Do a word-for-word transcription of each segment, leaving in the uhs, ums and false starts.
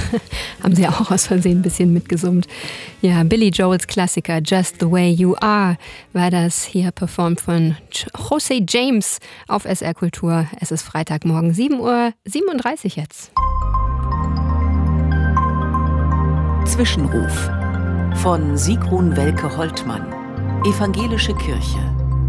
Haben Sie auch aus Versehen ein bisschen mitgesummt. Ja, Billy Joels Klassiker Just the Way You Are war das, hier performt von José James auf S R Kultur. Es ist Freitagmorgen, sieben Uhr siebenunddreißig jetzt. Zwischenruf von Sigrun Welke-Holtmann, Evangelische Kirche.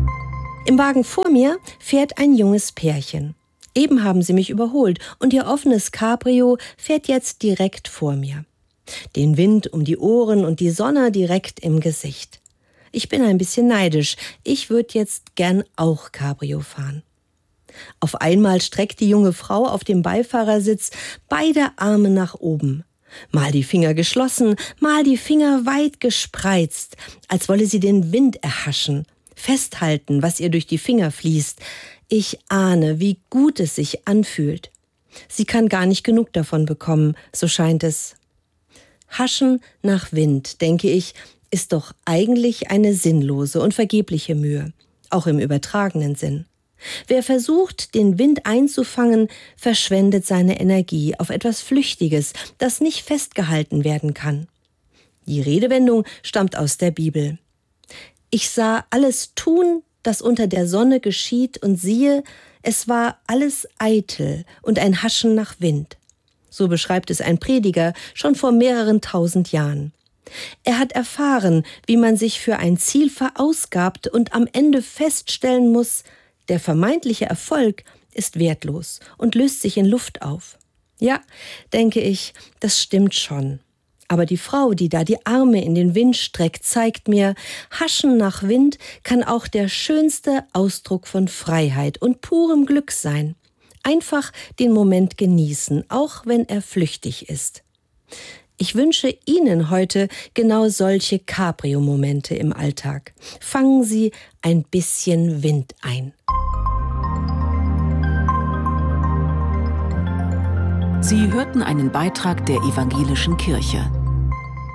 Im Wagen vor mir fährt ein junges Pärchen. Eben haben sie mich überholt und ihr offenes Cabrio fährt jetzt direkt vor mir. Den Wind um die Ohren und die Sonne direkt im Gesicht. Ich bin ein bisschen neidisch. Ich würde jetzt gern auch Cabrio fahren. Auf einmal streckt die junge Frau auf dem Beifahrersitz beide Arme nach oben. Mal die Finger geschlossen, mal die Finger weit gespreizt, als wolle sie den Wind erhaschen, festhalten, was ihr durch die Finger fließt. Ich ahne, wie gut es sich anfühlt. Sie kann gar nicht genug davon bekommen, so scheint es. Haschen nach Wind, denke ich, ist doch eigentlich eine sinnlose und vergebliche Mühe, auch im übertragenen Sinn. Wer versucht, den Wind einzufangen, verschwendet seine Energie auf etwas Flüchtiges, das nicht festgehalten werden kann. Die Redewendung stammt aus der Bibel. Ich sah alles tun, das unter der Sonne geschieht, und siehe, es war alles eitel und ein Haschen nach Wind. So beschreibt es ein Prediger schon vor mehreren tausend Jahren. Er hat erfahren, wie man sich für ein Ziel verausgabt und am Ende feststellen muss, der vermeintliche Erfolg ist wertlos und löst sich in Luft auf. Ja, denke ich, das stimmt schon. Aber die Frau, die da die Arme in den Wind streckt, zeigt mir, Haschen nach Wind kann auch der schönste Ausdruck von Freiheit und purem Glück sein. Einfach den Moment genießen, auch wenn er flüchtig ist. Ich wünsche Ihnen heute genau solche Cabrio-Momente im Alltag. Fangen Sie ein bisschen Wind ein. Sie hörten einen Beitrag der Evangelischen Kirche.